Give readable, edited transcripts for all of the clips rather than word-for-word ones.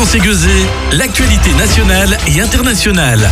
Gueuset, l'actualité nationale et internationale.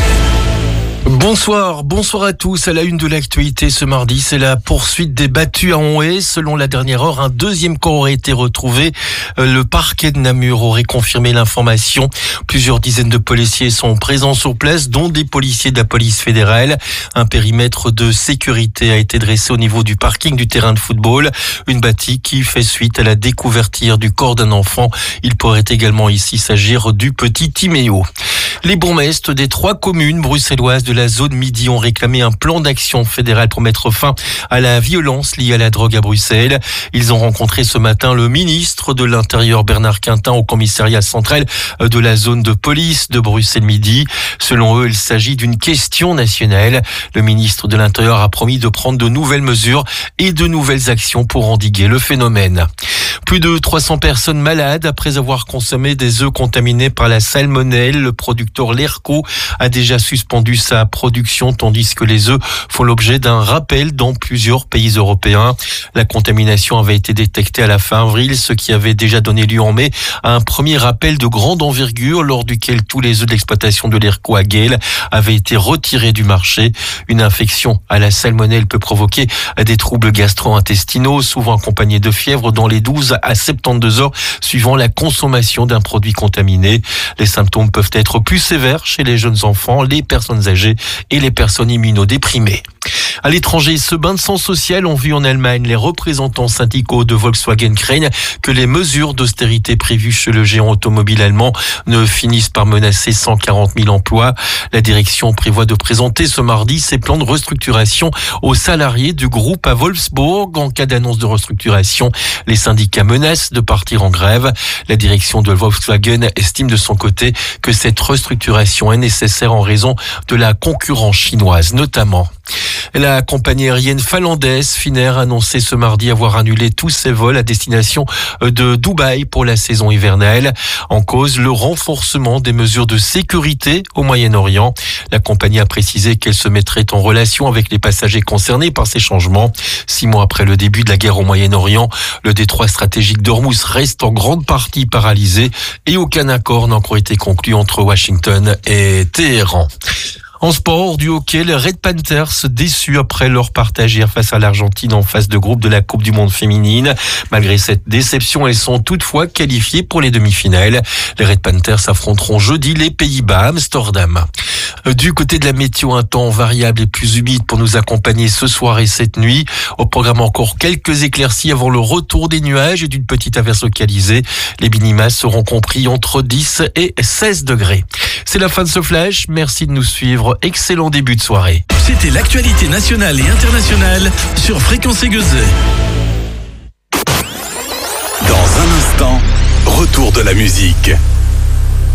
Bonsoir à tous. À la une de l'actualité ce mardi, c'est la poursuite des battues à Onhaye. Selon la dernière heure, un deuxième corps aurait été retrouvé. Le parquet de Namur aurait confirmé l'information. Plusieurs dizaines de policiers sont présents sur place, dont des policiers de la police fédérale. Un périmètre de sécurité a été dressé au niveau du parking du terrain de football. Une bâtie qui fait suite à la découverte hier du corps d'un enfant. Il pourrait également ici s'agir du petit Timéo. Les bourgmestres des 3 communes bruxelloises de la zone Midi ont réclamé un plan d'action fédéral pour mettre fin à la violence liée à la drogue à Bruxelles. Ils ont rencontré ce matin le ministre de l'Intérieur Bernard Quintin au commissariat central de la zone de police de Bruxelles Midi. Selon eux, il s'agit d'une question nationale. Le ministre de l'Intérieur a promis de prendre de nouvelles mesures et de nouvelles actions pour endiguer le phénomène. Plus de 300 personnes malades après avoir consommé des œufs contaminés par la salmonelle. Le producteur Lerco a déjà suspendu sa production tandis que les œufs font l'objet d'un rappel dans plusieurs pays européens. La contamination avait été détectée à la fin avril, ce qui avait déjà donné lieu en mai à un premier rappel de grande envergure lors duquel tous les œufs de l'exploitation de Lerco à Gaël avaient été retirés du marché. Une infection à la salmonelle peut provoquer des troubles gastro-intestinaux, souvent accompagnés de fièvre dans les 12 à 72 heures suivant la consommation d'un produit contaminé. Les symptômes peuvent être plus sévères chez les jeunes enfants, les personnes âgées et les personnes immunodéprimées. À l'étranger, ce bain de sang social ont vu en Allemagne. Les représentants syndicaux de Volkswagen craignent que les mesures d'austérité prévues chez le géant automobile allemand ne finissent par menacer 140 000 emplois. La direction prévoit de présenter ce mardi ses plans de restructuration aux salariés du groupe à Wolfsburg. En cas d'annonce de restructuration, les syndicats menacent de partir en grève. La direction de Volkswagen estime de son côté que cette restructuration est nécessaire en raison de la concurrence chinoise notamment. La compagnie aérienne finlandaise Finnair a annoncé ce mardi avoir annulé tous ses vols à destination de Dubaï pour la saison hivernale. En cause, le renforcement des mesures de sécurité au Moyen-Orient. La compagnie a précisé qu'elle se mettrait en relation avec les passagers concernés par ces changements. 6 mois après le début de la guerre au Moyen-Orient, le détroit stratégique d'Ormuz reste en grande partie paralysé et aucun accord n'a encore été conclu entre Washington et Téhéran. En sport, du hockey, les Red Panthers déçus après leur partage hier face à l'Argentine en phase de groupe de la Coupe du Monde féminine. Malgré cette déception, elles sont toutefois qualifiées pour les demi-finales. Les Red Panthers affronteront jeudi les Pays-Bas à Amsterdam. Du côté de la météo, un temps variable et plus humide pour nous accompagner ce soir et cette nuit. Au programme encore quelques éclaircies avant le retour des nuages et d'une petite averse localisée. Les minima seront compris entre 10 et 16 degrés. C'est la fin de ce flash. Merci de nous suivre. Excellent début de soirée. C'était l'actualité nationale et internationale sur Fréquence Gueuset. Dans un instant, retour de la musique.